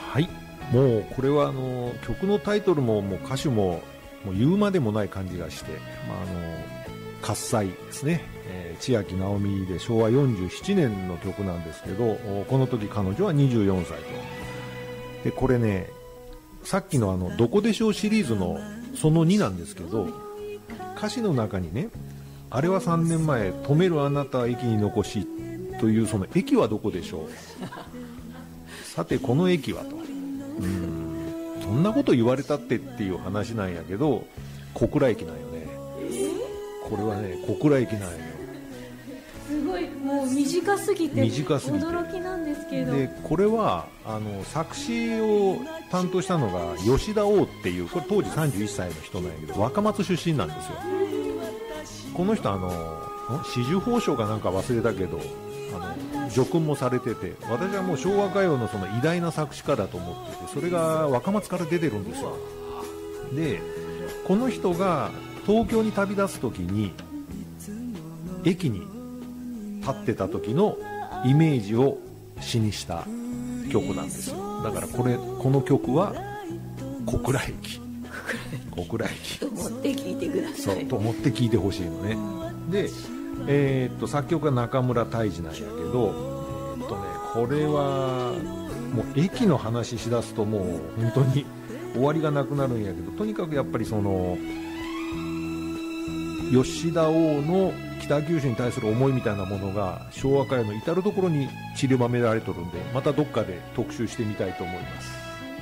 はい、もうこれは曲のタイトルももう歌手ももう言うまでもない感じがして、喝采ですね、千秋直美で昭和47年の曲なんですけど、この時彼女は24歳と。でこれね、さっきのどこでしょうシリーズのその2なんですけど、歌詞の中にね、あれは3年前止めるあなたは駅に残しという、その駅はどこでしょうさてこの駅はと、そんなこと言われたっていう話なんやけど、小倉駅なんよね。これはね、小倉駅なんよ。 すごい、もう短すぎて驚きなんですけど。 でこれは作詞を担当したのが吉田王っていう、これ当時31歳の人なんやけど、若松出身なんですよ。この人紫綬褒章かなんか忘れたけど叙勲もされてて、私はもう昭和歌謡のその偉大な作詞家だと思ってて、それが若松から出てるんですよ。でこの人が東京に旅立つ時に駅に立ってた時のイメージを詩にした曲なんですよ。だからこの曲は小倉駅と思って聴いてください。そうと思って聴いてほしいのね。で作曲は中村泰治なんやけど、これはもう駅の話しだすともう本当に終わりがなくなるんやけど、とにかくやっぱりその吉田王の北九州に対する思いみたいなものが昭和歌謡の至る所に散りばめられとるんで、またどっかで特集してみたいと思います。